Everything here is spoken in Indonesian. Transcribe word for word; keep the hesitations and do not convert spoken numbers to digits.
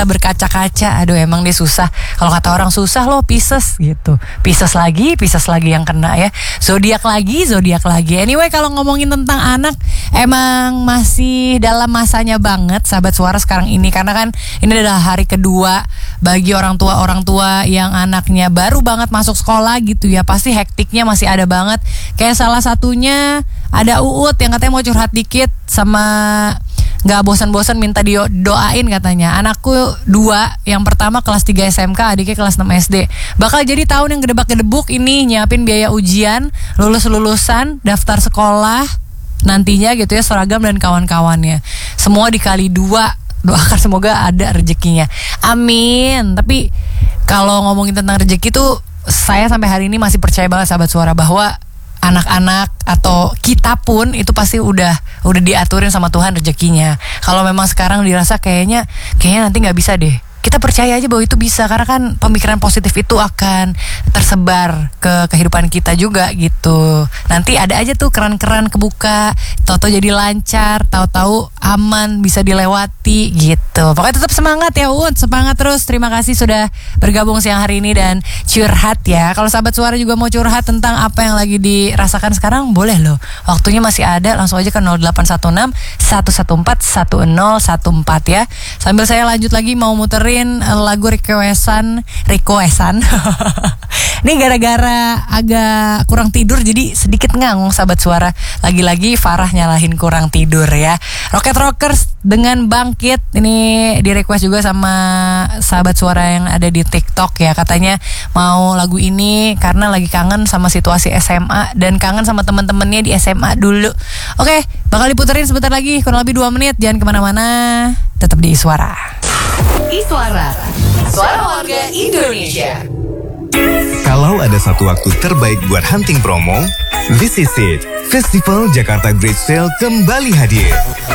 kita berkaca-kaca. Aduh emang dia susah. Kalau kata orang susah loh Pisces gitu. Pisces lagi, Pisces lagi yang kena ya. Zodiak lagi, zodiak lagi. Anyway kalau ngomongin tentang anak, emang masih dalam masanya banget sahabat suara sekarang ini. Karena kan ini adalah hari kedua bagi orang tua-orang tua yang anaknya baru banget masuk sekolah gitu ya. Pasti hektiknya masih ada banget. Kayak salah satunya ada Uut yang katanya mau curhat dikit sama gak bosan-bosan minta doain katanya. Anakku dua, yang pertama kelas tiga S M K, adiknya kelas enam S D. Bakal jadi tahun yang gedebak-gedebuk ini, nyiapin biaya ujian, lulus-lulusan, daftar sekolah nantinya gitu ya, seragam dan kawan-kawannya. Semua dikali dua. Doakan semoga ada rezekinya. Amin. Tapi kalau ngomongin tentang rezeki tuh, saya sampai hari ini masih percaya banget sahabat suara bahwa anak-anak atau kita pun itu pasti udah udah diaturin sama Tuhan rezekinya. Kalau memang sekarang dirasa kayaknya kayaknya nanti nggak bisa deh, kita percaya aja bahwa itu bisa, karena kan pemikiran positif itu akan tersebar ke kehidupan kita juga gitu. Nanti ada aja tuh keran-keran kebuka, tahu-tahu jadi lancar, tahu-tahu aman, bisa dilewati gitu. Pokoknya tetap semangat ya Un, semangat terus. Terima kasih sudah bergabung siang hari ini dan curhat ya. Kalau sahabat suara juga mau curhat tentang apa yang lagi dirasakan sekarang, boleh loh. Waktunya masih ada, langsung aja ke nol delapan satu enam satu satu empat satu nol satu empat ya. Sambil saya lanjut lagi mau muterin lagu requestan requestan ini gara-gara agak kurang tidur jadi sedikit ngangung sahabat suara. Lagi-lagi Farah nyalahin kurang tidur ya. Rocket Rockers dengan Bangkit ini di request juga sama sahabat suara yang ada di TikTok ya. Katanya mau lagu ini karena lagi kangen sama situasi S M A dan kangen sama teman-temannya di S M A dulu. Oke, bakal diputerin sebentar lagi, kurang lebih dua menit. Jangan kemana-mana, tetap di Suara. Iswara, suara warga Indonesia. Kalau ada satu waktu terbaik buat hunting promo, this is it. Festival Jakarta Great Sale kembali hadir.